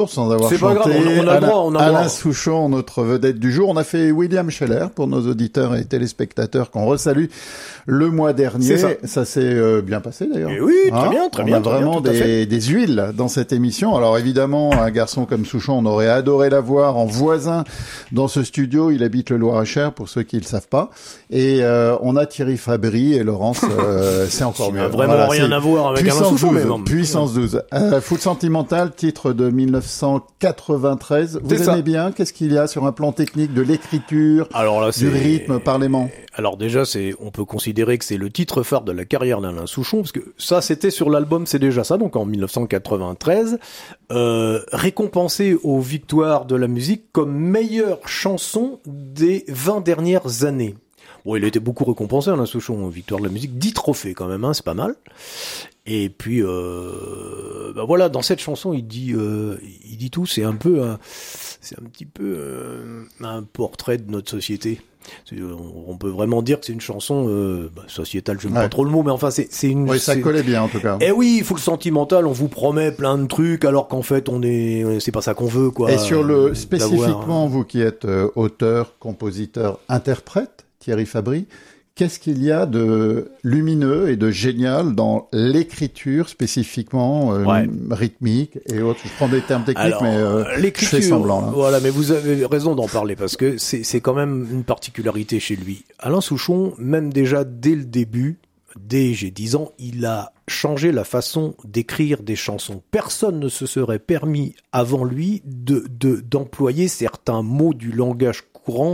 sans avoir C'est pas chanté. grave, on a le droit, on a le Alain droit. Souchon, notre vedette du jour. On a fait William Scheller pour nos auditeurs et téléspectateurs qu'on resalue le mois dernier. Ça s'est bien passé d'ailleurs. Et oui, très bien, très bien. On a vraiment des huiles dans cette émission. Alors évidemment, un garçon comme Souchon, on aurait adoré l'avoir en voisin dans ce studio. Il habite le Loir-et-Cher, pour ceux qui le savent pas. Et on a Thierry Fabry et Laurence, c'est encore mieux. Vraiment rien à voir avec Alain Souchon. Puissance 12. Foot Sentimental, titre de 1993. Vous aimez bien? Qu'est-ce qu'il y a sur un plan technique de l'écriture, du rythme, parlez-moi? Alors déjà, on peut considérer que c'est le titre phare de la carrière d'Alain Souchon, parce que ça, c'était sur l'album C'est déjà ça, donc en 1993, récompensé aux victoires de la musique comme meilleure chanson des 20 dernières années. Bon, il a été beaucoup récompensé, Alain Souchon, victoire de la musique, 10 trophées quand même, c'est pas mal. Et puis, voilà, dans cette chanson, il dit tout, c'est un petit peu un portrait de notre société. On peut vraiment dire que c'est une chanson sociétale, j'aime pas trop le mot, mais enfin c'est une. Oui, ça collait bien en tout cas. Eh oui, il faut le sentimental, on vous promet plein de trucs alors qu'en fait c'est pas ça qu'on veut, quoi. Et sur spécifiquement, vous qui êtes auteur, compositeur, interprète, Thierry Fabry, qu'est-ce qu'il y a de lumineux et de génial dans l'écriture spécifiquement rythmique et autres? Je prends des termes techniques, mais je fais semblant. Là. Voilà, mais vous avez raison d'en parler parce que c'est quand même une particularité chez lui. Alain Souchon, même déjà dès le début, j'ai 10 ans, il a changé la façon d'écrire des chansons. Personne ne se serait permis avant lui d'employer certains mots du langage courant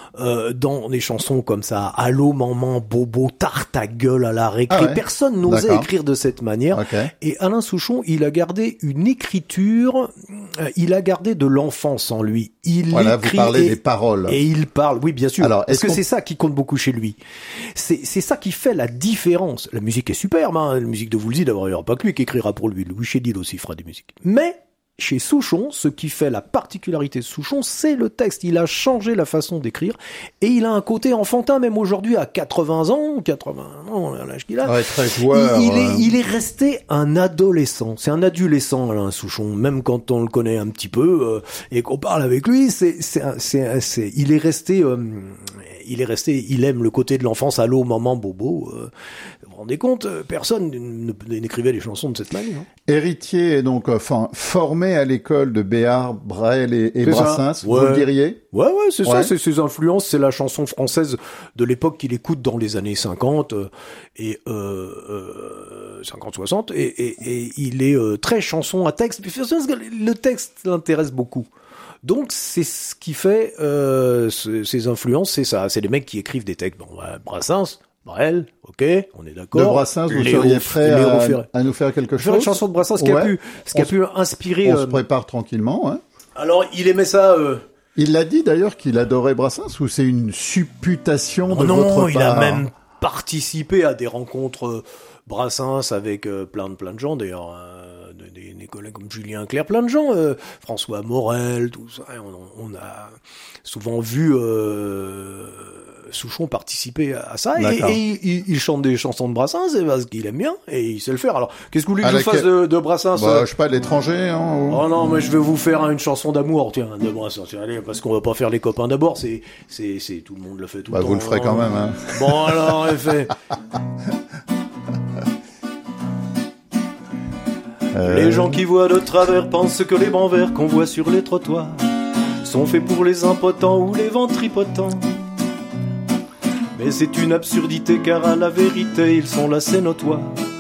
dans des chansons comme ça, allô maman, bobo, tarte à gueule à la récré. Personne n'osait écrire de cette manière. Et Alain Souchon, il a gardé une écriture, il a gardé de l'enfance en lui. Il vous écrit parlez des paroles. Et il parle, oui bien sûr. Alors, parce que c'est ça qui compte beaucoup chez lui. C'est ça qui fait la différence. La musique est superbe, la musique de Woolsey, d'abord il n'y aura pas que lui qui écrira pour lui. Louis Chédid aussi fera des musiques. Mais chez Souchon, ce qui fait la particularité de Souchon, c'est le texte. Il a changé la façon d'écrire et il a un côté enfantin, même aujourd'hui à 80 ans, l'âge qu'il a. Très joueur. Il est resté un adolescent. C'est un adolescent, Alain Souchon. Même quand on le connaît un petit peu et qu'on parle avec lui, il est resté, il aime le côté de l'enfance, allô, maman, bobo. Vous vous rendez compte, personne n'écrivait des chansons de cette manière. Héritier, donc, formé à l'école de Béard, Brel et Brassens, vous le diriez? Ouais, c'est ça, c'est ses influences, c'est la chanson française de l'époque qu'il écoute dans les années 50 et 50-60, et il est très chanson à texte. Le texte l'intéresse beaucoup. Donc c'est ce qui fait ses influences, c'est ça, c'est les mecs qui écrivent des textes. Bon, Brassens, Brel, ok, on est d'accord. De Brassens, vous seriez prêt à nous faire quelque chose? Faire une chanson de Brassens qui a pu inspirer. On se prépare tranquillement. Alors il aimait ça. Il l'a dit d'ailleurs qu'il adorait Brassens, ou c'est une supputation de votre part? Non, il a même participé à des rencontres Brassens avec plein de gens d'ailleurs. Des collègues comme Julien Clerc, plein de gens, François Morel, tout ça. On a souvent vu Souchon participer à ça, et il chante des chansons de Brassens, et parce qu'il aime bien, et il sait le faire. Alors, qu'est-ce que vous voulez que je fasse de Brassens? Je sais pas, de l'étranger, Oh non, mais je vais vous faire une chanson d'amour, tiens, de Brassens. Allez, parce qu'on va pas faire les copains d'abord, c'est tout le monde le fait tout le temps. Vous le ferez quand même, Bon, alors, en effet. Les gens qui voient de travers pensent que les bancs verts qu'on voit sur les trottoirs sont faits pour les impotents ou les ventripotents. Mais c'est une absurdité, car à la vérité ils sont là, c'est notoire.